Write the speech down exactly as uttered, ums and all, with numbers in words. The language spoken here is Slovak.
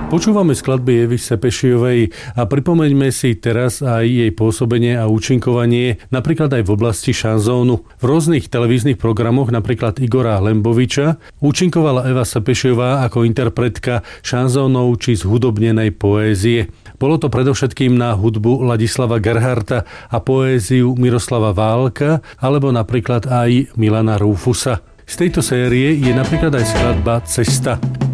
Počúvame skladby Evy Sepešijovej a pripomeňme si teraz aj jej pôsobenie a účinkovanie napríklad aj v oblasti šanzónu. V rôznych televíznych programoch, napríklad Igora Lemboviča, účinkovala Eva Sepešijová ako interpretka šanzónov či zhudobnenej poézie. Bolo to predovšetkým na hudbu Ladislava Gerharta a poéziu Miroslava Válka alebo napríklad aj Milana Rúfusa. Z tejto série je napríklad aj skladba Cesta.